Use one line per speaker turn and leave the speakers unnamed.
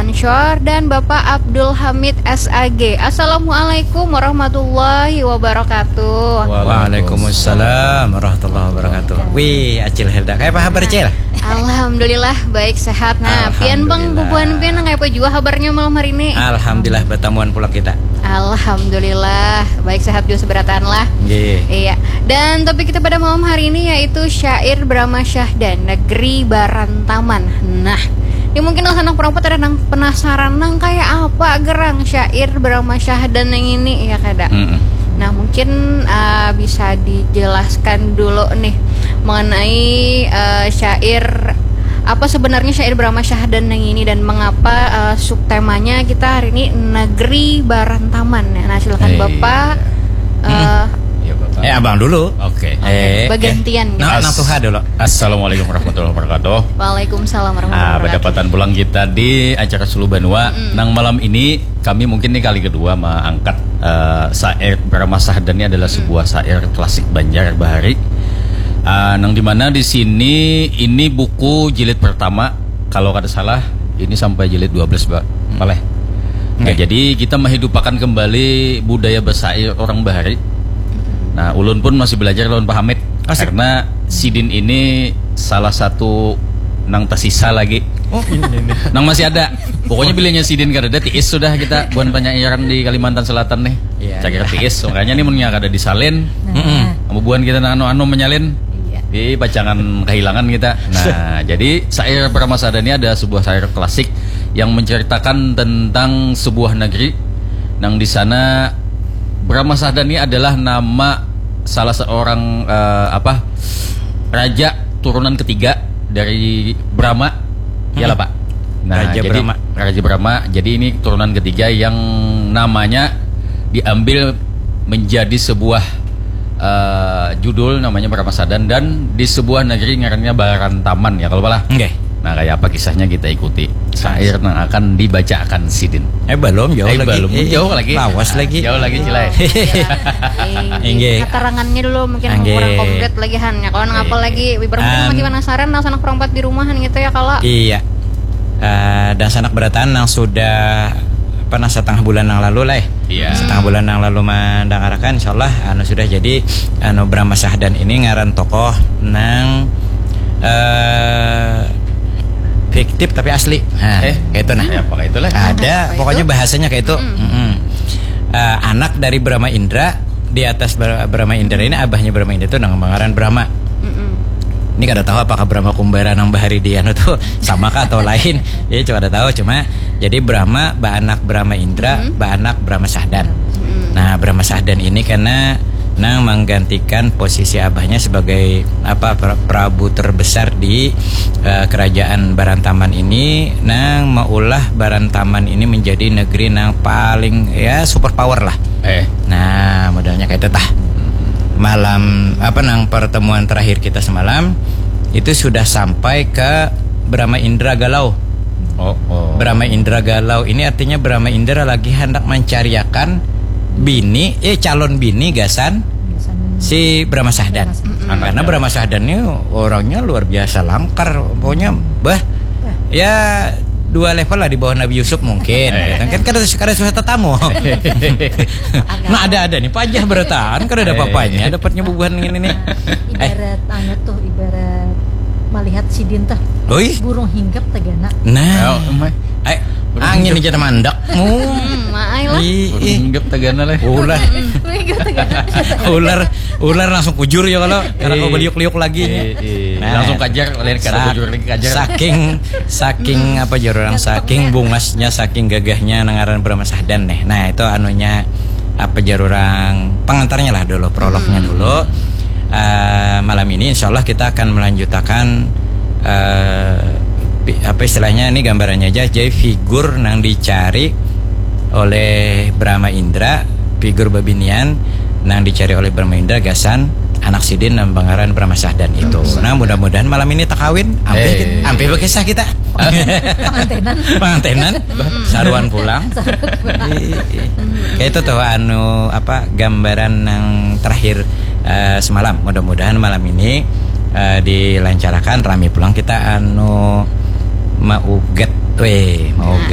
Ansyar dan Bapak Abdul Hamid SAG. Assalamualaikum warahmatullahi wabarakatuh.
Waalaikumsalam warahmatullahi wabarakatuh. Wih, Acil Helda, kayak apa kabar Cil?
Alhamdulillah baik sehat. Nah, pian bang bubuhan pian kayak apa juga kabarnya malam hari ini?
Alhamdulillah bertemuan pulang kita.
Alhamdulillah baik sehat juga seberataan lah. Iya. Dan topik kita pada malam hari ini yaitu syair Brahma Syahdan Negeri Barantaman. Nah, ini mungkin anak perempuan ada nang penasaran nang kayak apa gerang syair Brahma Syahdan yang ini ya kada. Nah mungkin bisa dijelaskan dulu nih mengenai syair apa sebenarnya syair Brahma Syahdan yang ini dan mengapa subtemanya kita hari ini Negeri Barantaman. Nah silakan Bapak.
Abang dulu.
Oke.
Bergantian.
Nah, Tuhan dulu.
Assalamualaikum warahmatullahi wabarakatuh.
Waalaikumsalam warahmatullahi wabarakatuh.
Berdapatan pulang kita di acara Sulu Banua. Nang malam ini kami mungkin nih kali kedua mengangkat syair Brahma Syahdan ini adalah sebuah syair klasik Banjar Bahari. Nang dimana di sini ini buku jilid pertama kalau kada salah ini sampai jilid 12 boleh. Jadi kita menghidupkan kembali budaya bersair orang Bahari. Nah, ulun pun masih belajar lawan Pak Hamid karena Sidin ini salah satu nang tersisa lagi. Oh, ini. Nang masih ada. Pokoknya bilangnya Sidin kada ada tiis sudah kita buat penyairang di Kalimantan Selatan nih. Cakir tiis. Makanya nih munnya kada disalin. Buan kita nang anu menyalin. Di bacangan kehilangan kita. Nah, jadi syair Brahma Syahdan ini ada sebuah syair klasik yang menceritakan tentang sebuah negeri. Nang di sana Brahma Syahdan ini adalah nama salah seorang raja turunan ketiga dari Brahma. Iyalah Pak. Nah, Raja Brahma. Jadi ini turunan ketiga yang namanya diambil menjadi sebuah judul namanya Brahma Syahdan dan di sebuah negeri ngarannya Barantaman ya kalau lah. Nah kayak apa kisahnya kita ikuti. Syair yang akan dibacakan Sidin.
Belum jauh lagi.
Jauh lagi.
Lawas lagi.
Jauh lagi Cilai.
Karangannya dulu mungkin kurang komplit lagi Han. Ya kalau ngapa lagi mungkin gimana saran nang sanak perempat di rumahan gitu ya kalau.
Iya. Dan sanak berataan yang sudah setengah bulan yang lalu lah setengah bulan yang lalu mendangarakan insyaallah sudah jadi Brahma Syahdan ini ngaran tokoh nang fiktif tapi asli. Kayak itu
kayak itulah.
Ada pokoknya bahasanya kayak itu. Anak dari Brahma Indra, di atas Brahma Indra ini abahnya Brahma Indra itu nang mengaran Brahma. Ini kada tahu apakah Brahma Kumbara nang Bahari Dian itu sama kah atau lain. Ya cuma ada tahu cuma jadi Brahma anak Brahma Indra, anak Brahma Syahdan. Nah, Brahma Syahdan ini karena nang menggantikan posisi abahnya sebagai prabu terbesar di kerajaan Barantaman ini, nang maulah Barantaman ini menjadi negeri nang paling super power lah. Nah, modalnya kayak itu tah. Malam nang pertemuan terakhir kita semalam itu sudah sampai ke Brahma Indra Galau. Brahma Indra Galau ini artinya Brahma Indra lagi hendak mencariakan calon bini gasan si Brahma Syahdan. Karena Brahma Syahdan ini orangnya luar biasa langkar, pokoknya ya 2 level lah di bawah Nabi Yusuf mungkin. Kan kada susah tetamu. Nah ada nih pajah bertahan kada ada papanya dapatnya bubuhan ini nih.
Ibarat melihat Sidin teh burung hinggap tegana.
Nah angin aja mandak.
Hinggap tegana lah.
Ular langsung kujur ya kalau kau beliuk-liuk lagi.
Langsung kajar
saking apa jorang saking bungasnya saking gagahnya nangaran Brahma Syahdan nih. Nah itu anunya apa jarurang pengantarnya lah dulu, prolognya dulu. Malam ini insyaallah kita akan melanjutkan apa istilahnya ini gambarannya aja. Jadi figur yang dicari oleh Brahma Indra, figur babinian yang dicari oleh Brahma Indra gasan anak Sidin dan Bangaran Brahma Syahdan itu. Nah mudah-mudahan malam ini tak kawin ampe bekisah kita. Pengantenan saruan pulang. Kayak itu tuh gambaran yang terakhir semalam. Mudah-mudahan malam ini dilancarkan rame pulang kita mau